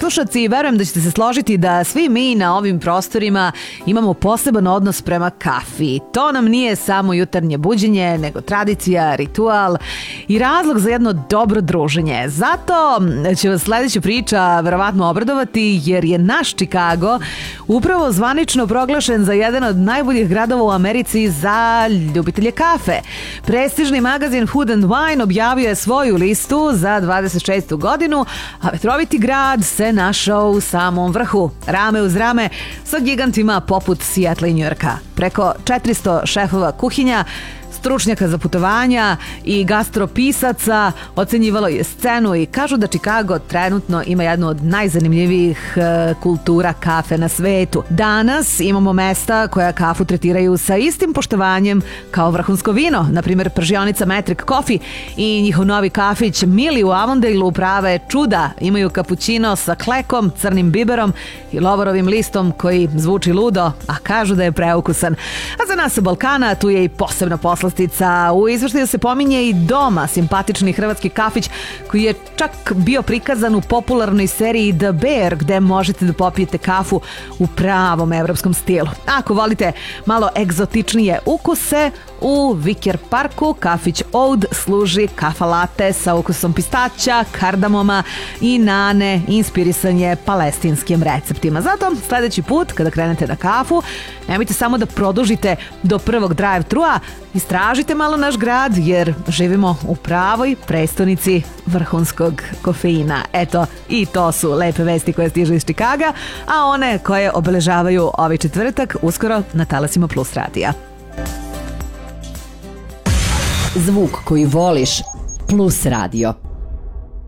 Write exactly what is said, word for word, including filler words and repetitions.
slušaoci, verujem da ćete se složiti da svi mi na ovim prostorima imamo poseban odnos prema kafi. To nam nije samo jutarnje buđenje, nego tradicija, ritual i razlog za jedno dobro druženje. Zato će vas sledeća priča verovatno obradovati, jer je naš Chicago upravo zvanično proglašen za jedan od najboljih gradova u Americi za ljubitelje kafe. Prestižni magazin Food and Wine objavio je svoju listu za dvadeset šestu godinu, a vetroviti grad se našao u samom vrhu, rame uz rame sa gigantima poput Seattle i Njujorka. Preko četiristo šefova kuhinja, stručnjaka za putovanja i gastropisaca ocenjivalo je scenu i kažu da Chicago trenutno ima jednu od najzanimljivijih e, kultura kafe na svetu. Danas imamo mesta koja kafu tretiraju sa istim poštovanjem kao vrhunsko vino, na primjer pržionica Metric Coffee i njihov novi kafić Mili u Avondale prave čuda. Imaju kapućino sa klekom, crnim biberom i lovorovim listom koji zvuči ludo, a kažu da je preukusan. A za nas sa Balkana tu je i posebna posla. U izveštaju se pominje i Doma, simpatični hrvatski kafić koji je čak bio prikazan u popularnoj seriji The Bear, gde možete da popijete kafu u pravom evropskom stilu. Ako volite malo egzotičnije ukuse, u Wicker Parku kafić Oud služi kafa latte sa ukusom pistaća, kardamoma i nane, inspirisan je palestinskim receptima. Zato sledeći put kada krenete na kafu, nemojte samo da produžite do prvog drive-thrua, istražite malo naš grad jer živimo u pravoj prestonici vrhunskog kofeina. Eto, i to su lepe vesti koje stižu iz Chicaga, a one koje obeležavaju ovaj četvrtak uskoro na talasima Plus radija. Zvuk koji voliš, Plus radio.